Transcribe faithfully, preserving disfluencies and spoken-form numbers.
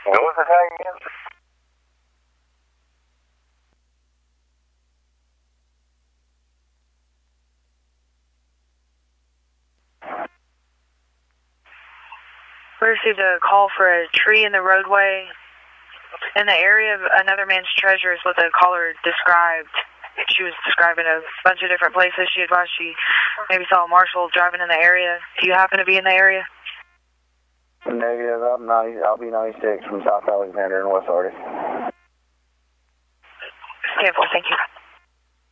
What was the tag again? We received a call for a tree in the roadway in the area of another man's treasure is what the caller described. She was describing a bunch of different places. She advised she maybe saw a marshal driving in the area. Do you happen to be in the area? Negative. I'm ninety, I'll be ninety-six from South Alexander and West Arctic. ten four, thank you.